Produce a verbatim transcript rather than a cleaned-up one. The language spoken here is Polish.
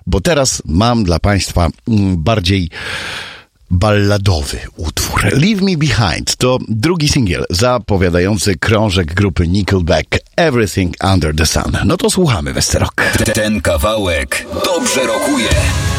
bo teraz mam dla Państwa bardziej balladowy utwór. Leave Me Behind to drugi singiel zapowiadający krążek grupy Nickelback Everything Under the Sun. No to słuchamy, Westerok. Ten kawałek dobrze rokuje.